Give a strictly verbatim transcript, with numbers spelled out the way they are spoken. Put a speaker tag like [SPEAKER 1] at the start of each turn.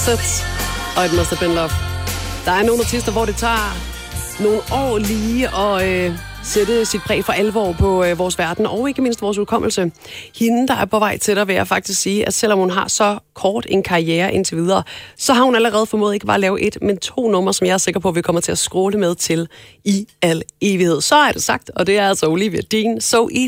[SPEAKER 1] Opposites og It Must Have Been Love. Der er nogle artister, hvor det tager nogle år lige at øh, sætte sit præg for alvor på øh, vores verden, og ikke mindst vores udkommelse. Hende, der er på vej til dig, vil jeg faktisk sige, at selvom hun har så kort en karriere indtil videre, så har hun allerede formået ikke bare at lave et, men to numre, som jeg er sikker på, at vi kommer til at scrolle med til i al evighed. Så er det sagt, og det er altså Olivia Dean, So Easy.